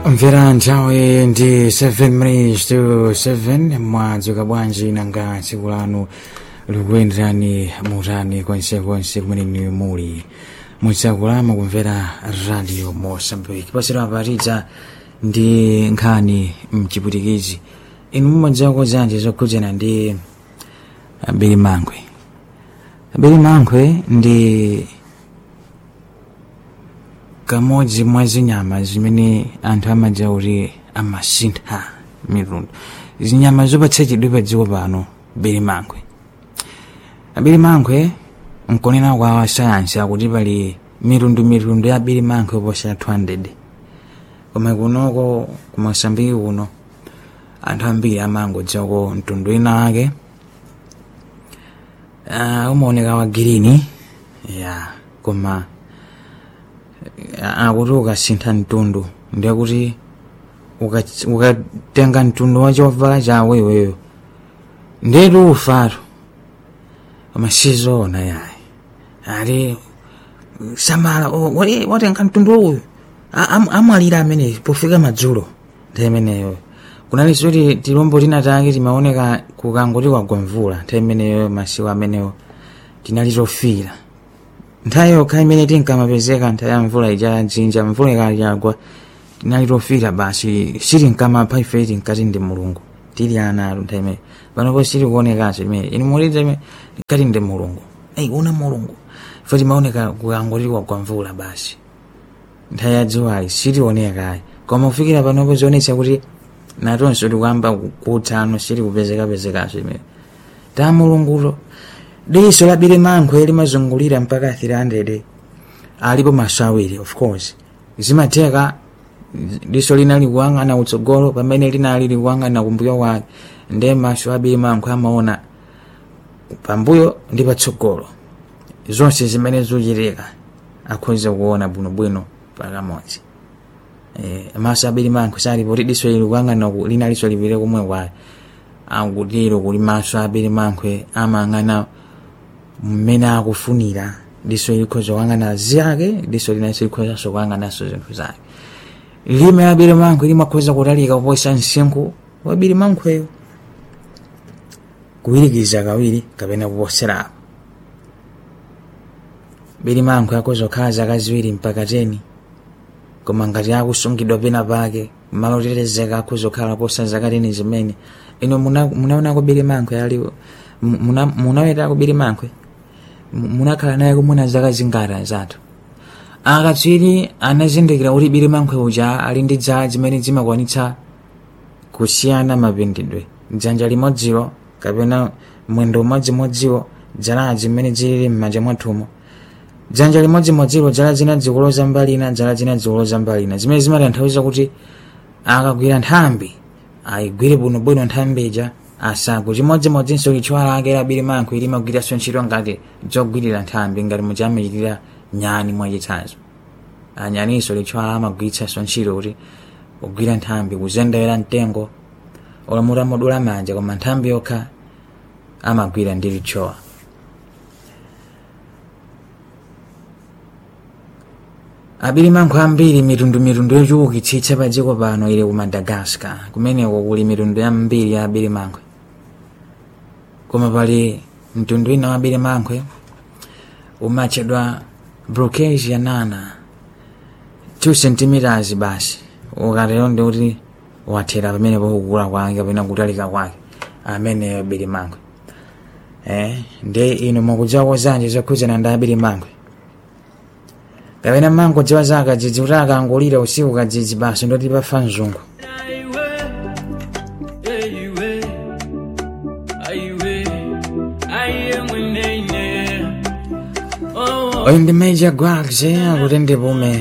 Mvera nthawi ndi 7 minutes to 7 mwadzuka bwanji nanga tsiku lanu likuyenderani mutani konsekonse kumene muli musakulama kumvera radio Mozambique pasero apatidza ndi nkhani mchiputikizi inu mumadziwa zanje zokhudzana ndi Billy Mangwe. Billy Mangwe ndi kamodzi mwa zinyama zimene anthu amadziwa kuti amasintha mitundu, zinyama zopatsa chidwi pa dziko pano. Billy Mangwe nkonena kwa asayansi akuti pali mitundu ya Billy Mangwe oposa 200, koma kunoko ku Mozambique kuno anthu ambiri amangodziwako mtundu ina wake umaoneka wa green koma akuti ukasintha mtundu ndiye kuti ukatenga mtundu wa chovala chawo iweyo ndetu ufatu, koma sizoona yayi ali samala watenga mtundu uyu amwalira amene pofika madzulo nthawi imeneyo. Kunali zoti tilombo tinatake timaoneka kukangoti kwagwa mvula nthawi imeneyo, masiku amenewo tinali zofira nthawi yokha imene tinkamapezeka nthawi ya mvula ija dzinja mvula ikachagwa tinali tofira basi sitinkamapha ife tinkati ndi mulungu tili ana atu nthawi imeneyo. Panopo sitikuonekaso imene inu mulidza imene tinkati ndi mulungu una mulungu ife timaoneka kukangoti kwagwa mvula basi nthawi ya dzuwayi sitionekayi, koma kufikira panopo zionetsa kuti natonso tikuyamba kutsano sitikupezekapezekaso imene ta mulunguto. Diso la Billy Mangwe limazungulira mpaka 300, alipo maso awiri of course. Zimatheka diso lina likuangana utsogolo pamene lina likuangana kumbuyo kwake, nde maso a Billy Mangwe amaona pambuyo ndi patsogolo, zonse zimene zochitika akhoza kuona bwinobwino pakamodzi. Maso a Billy Mangwe sali poti diso likuangana lina liso lipite kumwe kwake, akutero kuti maso a Billy Mangwe amangana mmene akufunira. Diso likhoza kuangana zake, diso linanso likhoza kuanganaso zinthu zake. Lime la Billy Mangwe limakhoza kutalika kuposa msinkhu wa Billy Mangweyo, kuwirikiza kawiri kapena kuposerapo. Billy Mangwe akhoza kukhala zaka ziwiri mpaka 10, koma ngati akusungidwa pena pake malo otetezeka akhoza kukhala posa zaka 10 zimene. Ino munaonako Billy Mangwe aliwo munawetako Billy Mangwe munakhala naye kumuna zaka zingati zathu. Akatswiri anazindikira kuti Billy Mangwe uja ali ndi dzala zimene zimakwanitsa kusiyana mapendedwe, dzanja limodzilo kapena mwendo umodzimodziwo dzala zimene zili m'manja mwathumo, dzanja limodzimodzilo dzala zina zikuloza mbali ina, dzala zina zikuloza mbali ina, zimene zimatanthauza kuti akagwira nthambi ayigwire bwinobwino nthambi ija asagwe. Chimodzimodzinso litchwa lake la Billy Mangwe limagwiranso ntchito ngati zogwirira nthambi, ngati muchamachitira nyani mwachitsanzo. Anyaniso litchwa amagwiritsanso ntchito kuti kugwira nthambi, kuzendera mtengo olamula modula manja, koma nthambi yokha amagwira ndi litchwa. Billy Mangwe ambiri mitundu yochulukitsitsa pa dziko pano ili ku Madagascar, kumeneko kuli mitundu yambiri ya Billy Mangwe. Koma pali mtundu ina wa Billy Mangwe umatchedwa Brocasia nana, 2 cm basi, ukatero ndi kuti wathera pamene pakukula kwake kapena kutalika kwake amene Billy Mangwe. Nde ino mukudziwa zanje zokhudzana ndi Billy Mangwe. Kapena mango dziwa zaka dzidzi kuti akangolira usiku kadzidzi basi ndoti pafa mzungu. Oyo ndi Major Gwags akuti ndi pume